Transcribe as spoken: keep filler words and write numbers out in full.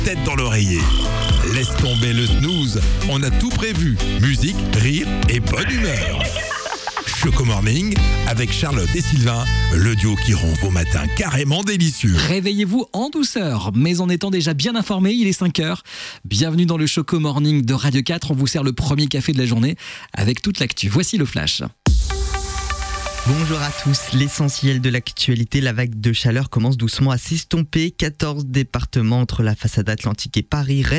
tête dans l'oreiller. Laisse tomber le snooze, on a tout prévu. Musique, rire et bonne humeur. Choco Morning avec Charlotte et Sylvain, le duo qui rend vos matins carrément délicieux. Réveillez-vous en douceur, mais en étant déjà bien informé, il est cinq heures. Bienvenue dans le Choco Morning de Radio quatre, on vous sert le premier café de la journée avec toute l'actu. Voici le flash. Bonjour à tous, l'essentiel de l'actualité, la vague de chaleur commence doucement à s'estomper. quatorze départements entre la façade atlantique et Paris restent